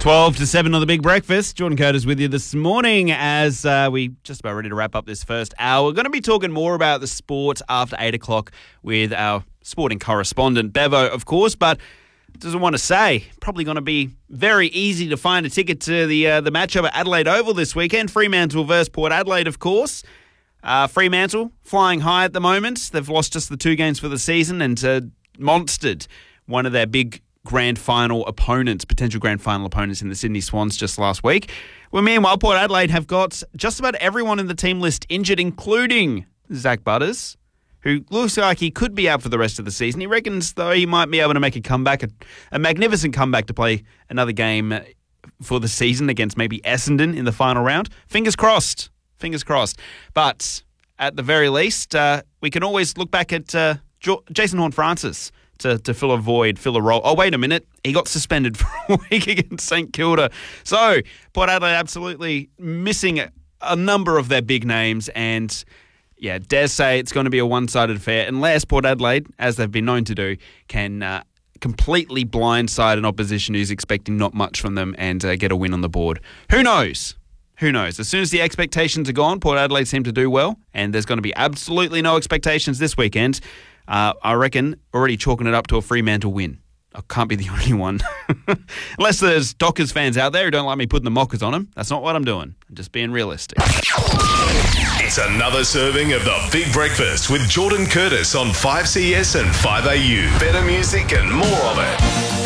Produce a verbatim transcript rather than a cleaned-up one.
twelve to seven on the Big Breakfast. Jordan Curtis with you this morning as uh, we just about ready to wrap up this first hour. We're going to be talking more about the sport after eight o'clock with our sporting correspondent, Bevo, of course, but doesn't want to say. Probably going to be very easy to find a ticket to the uh, the matchup at Adelaide Oval this weekend. Fremantle versus Port Adelaide, of course. Uh, Fremantle flying high at the moment. They've lost just the two games for the season and uh, monstered one of their big grand final opponents, potential grand final opponents in the Sydney Swans just last week. Well, meanwhile, Port Adelaide have got just about everyone in the team list injured, including Zach Butters, who looks like he could be out for the rest of the season. He reckons, though, he might be able to make a comeback, a, a magnificent comeback to play another game for the season against maybe Essendon in the final round. Fingers crossed. Fingers crossed. But at the very least, uh, we can always look back at uh, jo- Jason Horne-Francis to, to fill a void, fill a role. Oh, wait a minute. He got suspended for a week against St Kilda. So, Port Adelaide absolutely missing a, a number of their big names and... Yeah, dare say it's going to be a one-sided affair unless Port Adelaide, as they've been known to do, can uh, completely blindside an opposition who's expecting not much from them and uh, get a win on the board. Who knows? Who knows? As soon as the expectations are gone, Port Adelaide seem to do well, and there's going to be absolutely no expectations this weekend. Uh, I reckon already chalking it up to a Fremantle win. I can't be the only one. Unless there's Dockers fans out there who don't like me putting the mockers on them. That's not what I'm doing. I'm just being realistic. It's another serving of the Big Breakfast with Jordan Curtis on five C S and five A U. Better music and more of it.